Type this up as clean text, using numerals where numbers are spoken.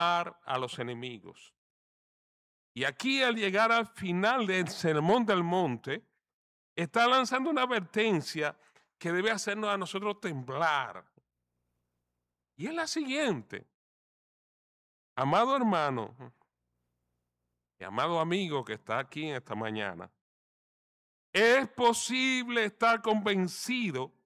a los enemigos. Y aquí, al llegar al final del Sermón del Monte, está lanzando una advertencia que debe hacernos a nosotros temblar. Y es la siguiente: amado hermano y amado amigo que está aquí en esta mañana, es posible estar convencido